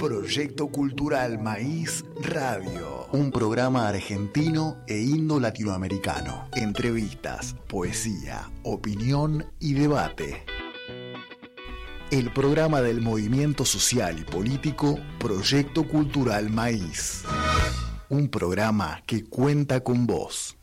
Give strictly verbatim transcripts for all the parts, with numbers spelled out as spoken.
Proyecto Cultural Maíz Radio, un programa argentino e indo-latinoamericano. Entrevistas, poesía, opinión y debate. El programa del movimiento social y político Proyecto Cultural Maíz. Un programa que cuenta con vos.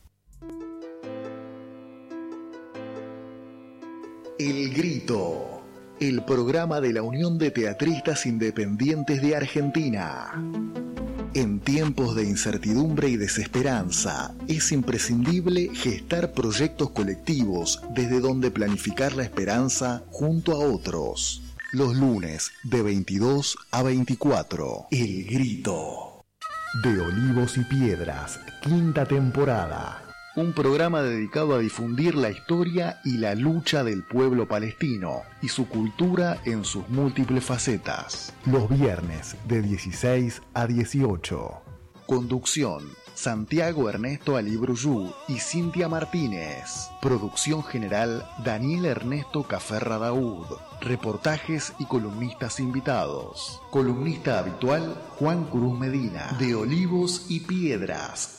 El Grito, el programa de la Unión de Teatristas Independientes de Argentina. En tiempos de incertidumbre y desesperanza, es imprescindible gestar proyectos colectivos desde donde planificar la esperanza junto a otros. Los lunes de veintidós a veinticuatro. El Grito. De Olivos y Piedras, quinta temporada. Un programa dedicado a difundir la historia y la lucha del pueblo palestino y su cultura en sus múltiples facetas. Los viernes de dieciséis a dieciocho. Conducción: Santiago Ernesto Alibruyú y Cintia Martínez. Producción general: Daniel Ernesto Caferra Daúd. Reportajes y columnistas invitados. Columnista habitual: Juan Cruz Medina. De Olivos y Piedras.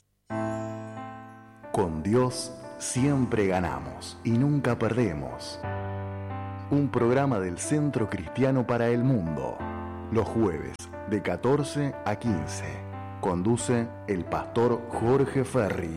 Con Dios siempre ganamos y nunca perdemos. Un programa del Centro Cristiano para el Mundo. Los jueves de catorce a quince. Conduce el pastor Jorge Ferri.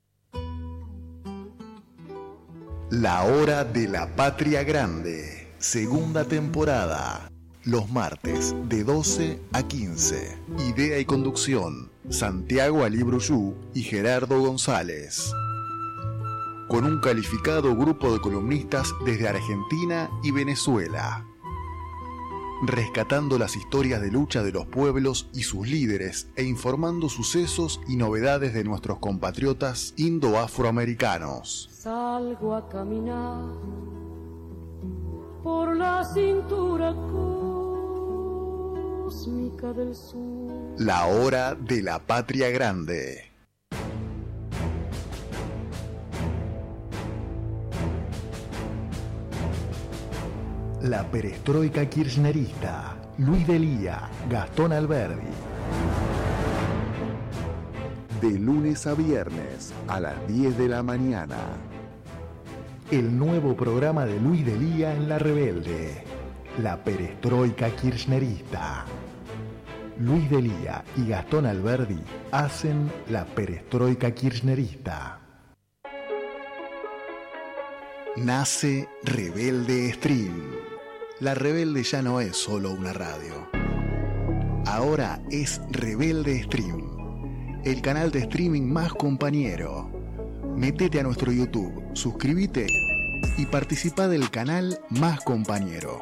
La Hora de la Patria Grande. Segunda temporada. Los martes de doce a quince. Idea y conducción: Santiago Alibruyú y Gerardo González. Con un calificado grupo de columnistas desde Argentina y Venezuela. Rescatando las historias de lucha de los pueblos y sus líderes e informando sucesos y novedades de nuestros compatriotas indo-afroamericanos. Salgo a caminar por la cintura cósmica del sur. La Hora de la Patria Grande. La perestroika kirchnerista. Luis Delía, Gastón Alberdi. De lunes a viernes a las diez de la mañana. El nuevo programa de Luis Delía en La Rebelde. La perestroika kirchnerista. Luis Delía y Gastón Alberdi hacen la perestroika kirchnerista. Nace Rebelde Stream. La Rebelde ya no es solo una radio. Ahora es Rebelde Stream, el canal de streaming más compañero. Métete a nuestro YouTube, suscríbete y participa del canal más compañero.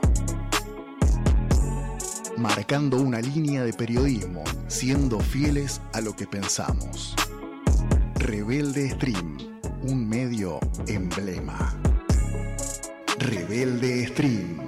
Marcando una línea de periodismo, siendo fieles a lo que pensamos. Rebelde Stream, un medio emblema. Rebelde Stream.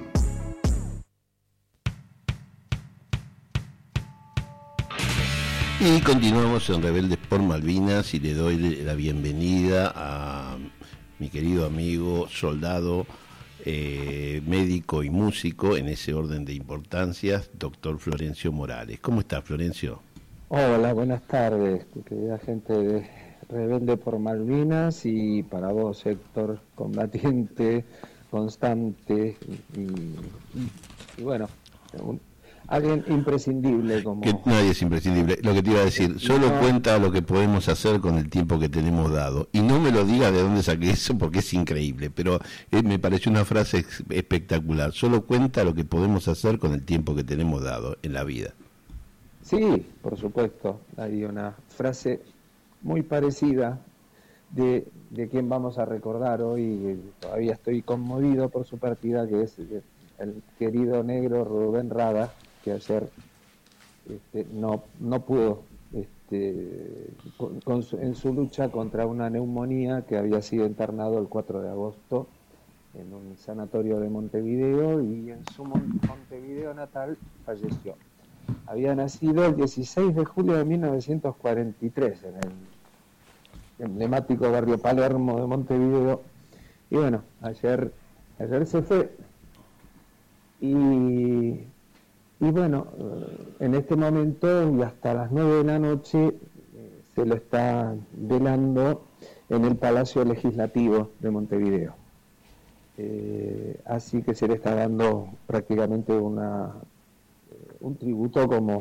Y continuamos en Rebeldes por Malvinas y le doy la bienvenida a mi querido amigo, soldado, eh, médico y músico, en ese orden de importancias, doctor Florencio Morales. ¿Cómo está, Florencio? Hola, buenas tardes, querida gente de Rebelde por Malvinas, y para vos, Héctor, combatiente, constante y, y, y bueno, un, alguien imprescindible como... Que nadie es imprescindible. Lo que te iba a decir, solo no. Cuenta lo que podemos hacer con el tiempo que tenemos dado. Y no me lo digas de dónde saqué eso, porque es increíble, pero eh, me pareció una frase ex- espectacular. Solo cuenta lo que podemos hacer con el tiempo que tenemos dado en la vida. Sí, por supuesto. Hay una frase muy parecida de, de quien vamos a recordar hoy. Todavía estoy conmovido por su partida, que es el querido negro Rubén Rada, que ayer este, no, no pudo este, con, con su, en su lucha contra una neumonía, que había sido internado el cuatro de agosto en un sanatorio de Montevideo, y en su Mon- Montevideo natal falleció. Había nacido el dieciséis de julio de mil novecientos cuarenta y tres en el emblemático barrio Palermo de Montevideo, y bueno, ayer, ayer se fue. Y y bueno, en este momento y hasta las nueve de la noche se lo está velando en el Palacio Legislativo de Montevideo. Eh, así que se le está dando prácticamente una un tributo como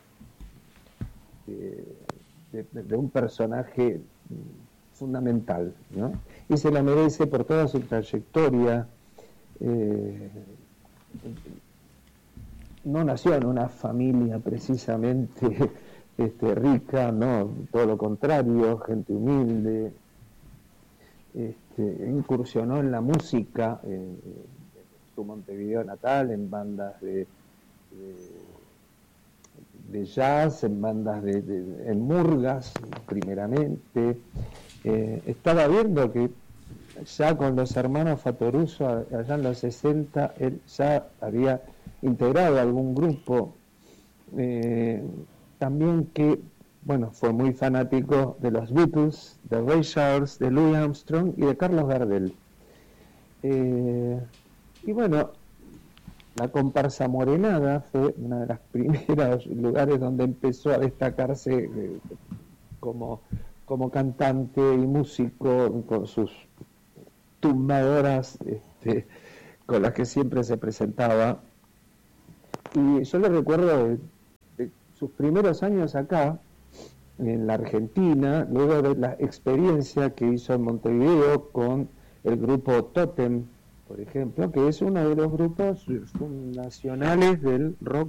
de, de, de un personaje fundamental, ¿no? Y se la merece por toda su trayectoria. Eh, no nació en una familia precisamente este, rica, no, todo lo contrario, gente humilde. Este, incursionó en la música en, en su Montevideo natal, en bandas de, de, de jazz, en bandas de, de en murgas primeramente. Eh, estaba viendo que ya con los hermanos Fatoruso allá en los sesenta él ya había integrado algún grupo, eh, también que bueno, fue muy fanático de los Beatles, de Ray Charles, de Louis Armstrong y de Carlos Gardel. Eh, y bueno, la comparsa Morenada fue uno de los primeros lugares donde empezó a destacarse eh, como, como cantante y músico, con sus tumbadoras este, con las que siempre se presentaba. Y yo le recuerdo de, de sus primeros años acá, en la Argentina, luego de la experiencia que hizo en Montevideo con el grupo Totem, por ejemplo, que es uno de los grupos fundacionales del rock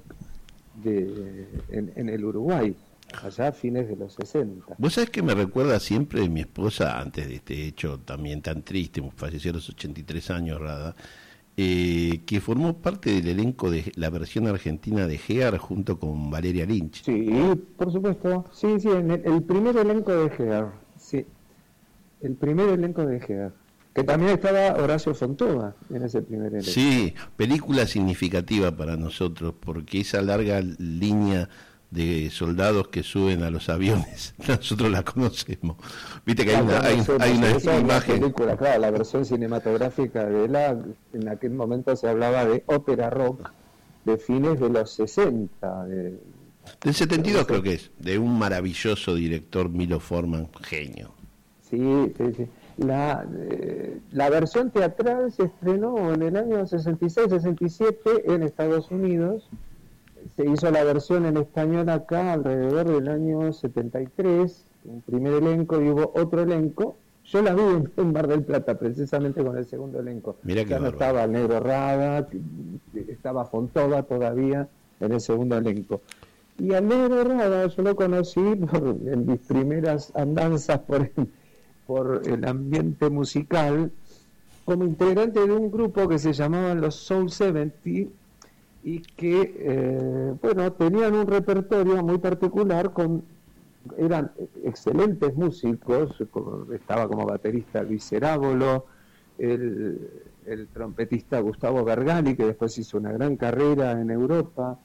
de, en, en el Uruguay, allá a fines de los sesenta. Vos sabés que me recuerda siempre de mi esposa, antes de este hecho también tan triste, falleció a los ochenta y tres años, Rada, Eh, que formó parte del elenco de la versión argentina de Gear junto con Valeria Lynch. Sí, por supuesto. Sí, sí, en el, el primer elenco de Gear. Sí, el primer elenco de Gear. Que también estaba Horacio Fontova en ese primer elenco. Sí, película significativa para nosotros, porque esa larga línea de soldados que suben a los aviones, nosotros la conocemos. Viste que hay una, hay, hay una esa imagen. Película, claro, la versión cinematográfica de la, en aquel momento se hablaba de ópera rock de fines de los sesenta. De, Del setenta y dos creo que es, de un maravilloso director, Milo Forman, genio. Sí, sí, sí. La, eh, la versión teatral se estrenó en el año sesenta y seis sesenta y siete en Estados Unidos. Se hizo la versión en español acá alrededor del año setenta y tres, un primer elenco y hubo otro elenco. Yo la vi en, en Mar del Plata, precisamente con el segundo elenco. Mirá que ya no bárbaro. estaba el Negro Rada, estaba Fontova todavía en el segundo elenco. Y al Negro Rada yo lo conocí por, en mis primeras andanzas por el, por el ambiente musical, como integrante de un grupo que se llamaban los Soul setenta, y que, eh, bueno, tenían un repertorio muy particular, con eran excelentes músicos, como, estaba como baterista Luis Cerábolo, el, el trompetista Gustavo Bergali, que después hizo una gran carrera en Europa,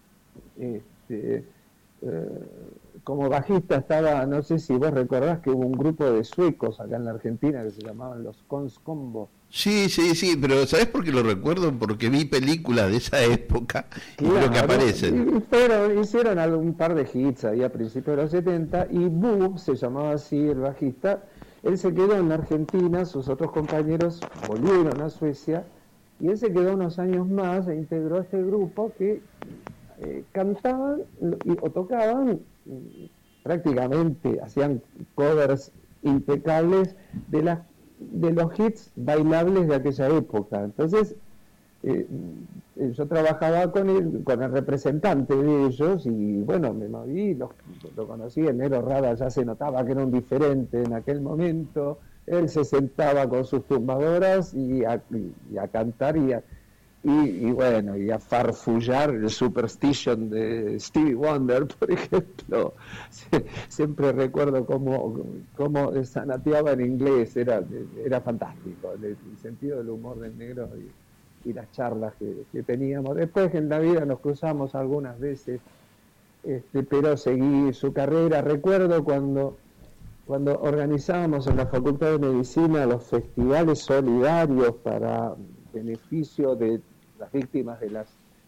este, eh, como bajista estaba, no sé si vos recordás que hubo un grupo de suecos acá en la Argentina que se llamaban los Cons Combo. Sí, sí, sí, pero ¿sabés por qué lo recuerdo? Porque vi películas de esa época y Claro, creo que aparecen. y fueron, hicieron algún par de hits ahí a principios de los setenta, y Boo, se llamaba así el bajista, él se quedó en la Argentina, sus otros compañeros volvieron a Suecia, y él se quedó unos años más e integró este grupo que eh, cantaban y, o tocaban, prácticamente hacían covers impecables de las de los hits bailables de aquella época. Entonces eh, yo trabajaba con el, con el representante de ellos y bueno, me moví, lo, lo conocí, el Negro Rada ya se notaba que era un diferente en aquel momento. Él se sentaba con sus tumbadoras y a, y a cantar y a, y, y bueno, y a farfullar el Superstition de Stevie Wonder, por ejemplo. Siempre recuerdo cómo, cómo sanateaba en inglés, era, era fantástico, el, el sentido del humor del negro y, y las charlas que, que teníamos. Después en la vida nos cruzamos algunas veces, este, pero seguí su carrera. Recuerdo cuando, cuando organizábamos en la Facultad de Medicina los festivales solidarios para beneficio de las víctimas de las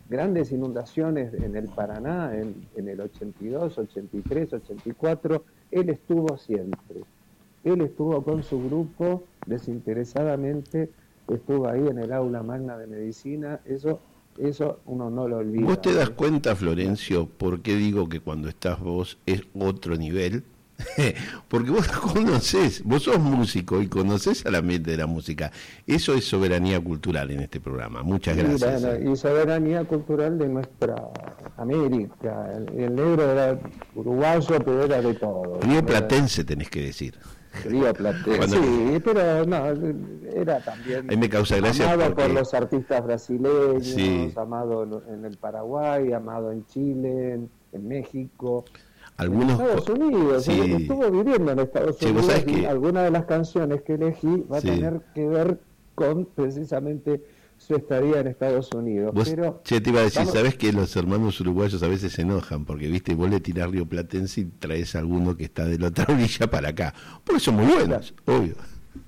grandes inundaciones en el Paraná en, en el ochenta y dos, ochenta y tres, ochenta y cuatro, él estuvo siempre. Él estuvo con su grupo desinteresadamente, estuvo ahí en el aula magna de medicina, eso, eso uno no lo olvida. ¿Vos te das cuenta, Florencio, por qué digo que cuando estás vos es otro nivel? Porque vos conocés, vos sos músico y conocés al ambiente de la música. Eso es soberanía cultural en este programa. Muchas gracias. Y, bueno, y soberanía cultural de nuestra América. El, el negro era uruguayo, pero era de todo. Río Platense tenés que decir. Río Platense, Cuando... sí, pero no, era también Ahí me causa gracia amado porque... por los artistas brasileños, sí. amado en el Paraguay, amado en Chile, en, en México. Algunos... En Estados Unidos, sí. estuvo viviendo en Estados sí, Unidos y que... alguna de las canciones que elegí va a sí. tener que ver con precisamente su estadía en Estados Unidos. Vos, Pero, che, te iba a decir, vamos... ¿sabés que los hermanos uruguayos a veces se enojan? Porque, viste, vos le tirás Río Platense y traes a alguno que está de la otra orilla para acá. Porque son muy buenos, claro. Obvio.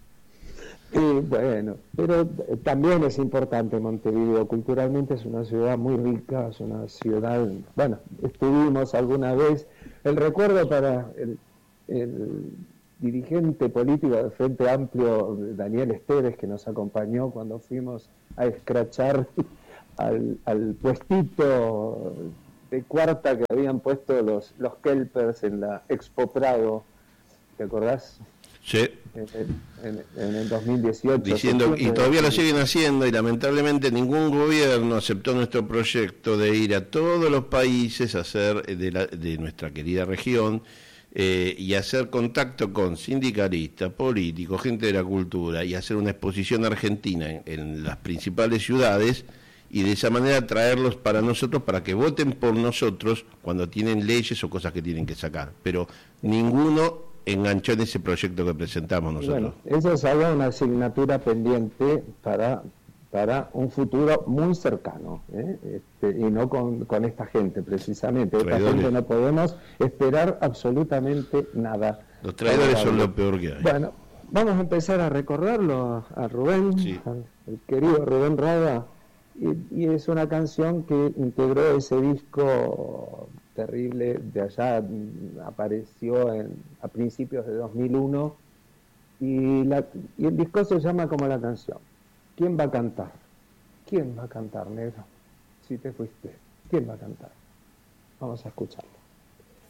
Sí, bueno, pero también es importante Montevideo, culturalmente es una ciudad muy rica, es una ciudad, bueno, estuvimos alguna vez, el recuerdo para el, el dirigente político del Frente Amplio, Daniel Esteves, que nos acompañó cuando fuimos a escrachar al, al puestito de cuarta que habían puesto los, los kelpers en la Expo Prado, ¿te acordás? Sí. En, en, en el dos mil dieciocho. Diciendo, y todavía lo siguen haciendo, y lamentablemente ningún gobierno aceptó nuestro proyecto de ir a todos los países a hacer de, la, de nuestra querida región eh, y hacer contacto con sindicalistas, políticos, gente de la cultura y hacer una exposición argentina en, en las principales ciudades y de esa manera traerlos para nosotros para que voten por nosotros cuando tienen leyes o cosas que tienen que sacar. Pero ninguno enganchó en ese proyecto que presentamos nosotros. Bueno, eso es algo, una asignatura pendiente para para un futuro muy cercano, ¿eh? este, y no con, con esta gente precisamente. Esta Traidores. gente no podemos esperar absolutamente nada. Los traidores son lo peor que hay. Bueno, vamos a empezar a recordarlo a Rubén, sí. al, el querido Rubén Rada, y, y es una canción que integró ese disco terrible de allá, apareció en, a principios de dos mil uno, y, la, y el disco se llama como la canción. ¿Quién va a cantar? ¿Quién va a cantar, negro? Si te fuiste, ¿quién va a cantar? Vamos a escucharlo.